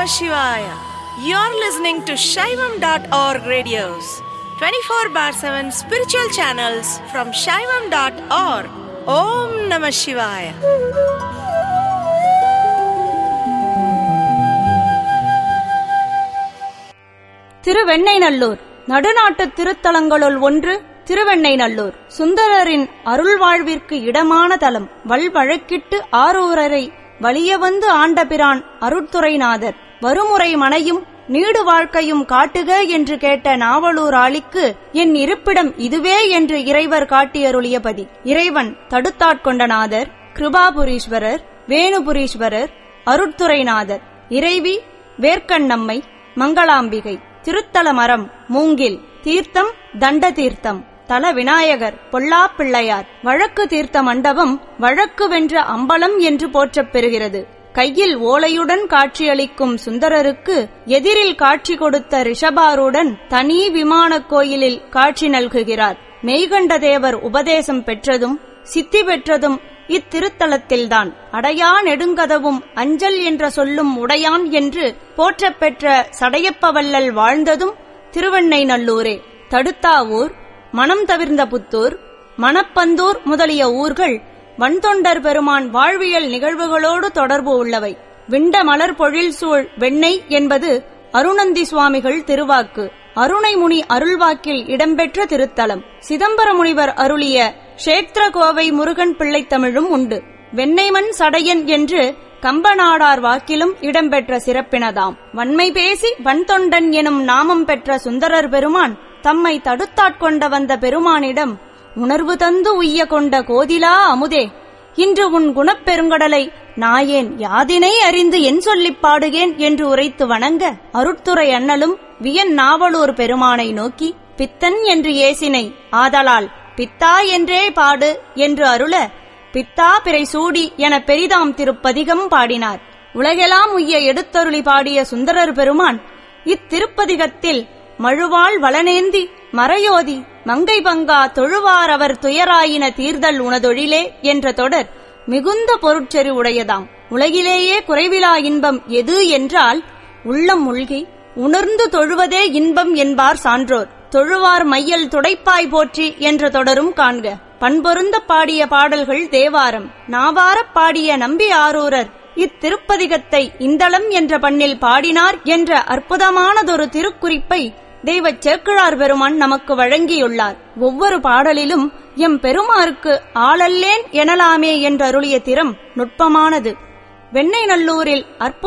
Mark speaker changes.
Speaker 1: Namah Shivaya. You're listening to Shaivam.org radios, 24/7 spiritual channels from Shaivam.org. Om Namah Shivaya.
Speaker 2: Thiruvennainallur நடுநாட்டு திருத்தலங்களுள் ஒன்று திருவெண்ணைநல்லூர். சுந்தரரின் அருள் வாழ்விற்கு இடமான தலம். வல்வழக்கிட்டு ஆரூரரை வலிய வந்து ஆண்டபிரான் அருட்துறைநாதர் வருமுறை மனையும் நீடு வாழ்க்கையும் காட்டுக என்று கேட்ட நாவலூர் ஆளிக்கு என் இருப்பிடம் இதுவே என்று இறைவர் காட்டியருளியபதி. இறைவன் தடுத்தாட்கொண்ட நாதர் கிருபாபுரீஸ்வரர், வேணுபுரீஸ்வரர், அருட்துறைநாதர். இறைவி வேர்க்கண்ணம்மை, மங்களாம்பிகை. திருத்தல மரம் மூங்கில். தீர்த்தம் தண்ட தீர்த்தம். தல விநாயகர் பொல்லாப்பிள்ளையார். வழக்கு தீர்த்த மண்டபம் வழக்கு வென்ற அம்பலம் என்று போற்றப் பெறுகிறது. கையில் ஓலையுடன் காட்சியளிக்கும் சுந்தரருக்கு எதிரில் காட்சி கொடுத்த ரிஷபாருடன் தனி விமானக் கோயிலில் காட்சி நல்குகிறார். மெய்கண்ட தேவர் உபதேசம் பெற்றதும் சித்தி பெற்றதும் இத்திருத்தலத்தில்தான். அடையா நெடுங்கதவும் அஞ்சல் என்ற சொல்லும் உடையான் என்று போற்றப் பெற்ற சடையப்பவல்லல் வாழ்ந்ததும் திருவெண்ணைநல்லூரே. தடுத்தாவூர், மனம் தவிர்ந்த புத்தூர், மணப்பந்தூர் முதலிய ஊர்கள் வன்தொண்டர் பெருமான் வாழ்வியல் நிகழ்வுகளோடு தொடர்பு உள்ளவை. விண்ட மலர் பொழில் சூழ் வெண்ணெய் என்பது அருணந்தி சுவாமிகள் திருவாக்கு. அருணைமுனி அருள்வாக்கில் இடம்பெற்ற திருத்தலம். சிதம்பர முனிவர் அருளிய க்ஷேத்திர கோவை முருகன் பிள்ளைத் தமிழும் உண்டு. வெண்ணெய்மண் சடையன் என்று கம்பநாடார் வாக்கிலும் இடம்பெற்ற சிறப்பினதாம். வன்மை பேசி வன்தொண்டன் எனும் நாமம் பெற்ற சுந்தரர் பெருமான் தம்மை தடுத்தாட்கொண்ட வந்த பெருமானிடம், உணர்வு தந்து உய்ய கொண்ட கோதிலா அமுதே, இன்று உன் குணப்பெருங்கடலை நாயேன் யாதினை அறிந்து என் சொல்லிப் பாடுகேன் என்று உரைத்து வணங்க, அருட்துறை அண்ணலும் வியன் நாவலூர் பெருமானை நோக்கி பித்தன் என்று ஏசினை, ஆதலால் பித்தா என்றே பாடு என்று அருள, பித்தா பிறை சூடி என பெரிதாம் திருப்பதிகம் பாடினார். உலகெல்லாம் உய்ய எடுத்தருளி பாடிய சுந்தரர் பெருமான் இத்திருப்பதிகத்தில் மழுவாள் வளனேந்தி மறையோதி மங்கை பங்கா தொழுவார் அவர் துயராயின தீர்தல் உனதொழிலே என்ற தொடர் மிகுந்த பொருட்செறி உடையதாம். உலகிலேயே குறைவிலா இன்பம் எது என்றால் உள்ளம் மூழ்கி உணர்ந்து தொழுவதே இன்பம் என்பார் சான்றோர். தொழுவார் மையல் துடைப்பாய் போற்றி என்ற தொடரும் காண்க. பண்பொருந்த பாடிய பாடல்கள் தேவாரம். நாவாரப் பாடிய நம்பி ஆரூரர் இத்திருப்பதிகத்தை இந்தளம் என்ற பண்ணில் பாடினார் என்ற அற்புதமானதொரு திருக்குறிப்பை தெய்வச் சேக்கிழார் பெருமான் நமக்கு வழங்கியுள்ளார். ஒவ்வொரு பாடலிலும் எம் பெருமாருக்கு ஆளல்லேன் எனலாமே என்றருளிய திறம் நுட்பமானது. வெண்ணெய்நல்லூரில் அற்புத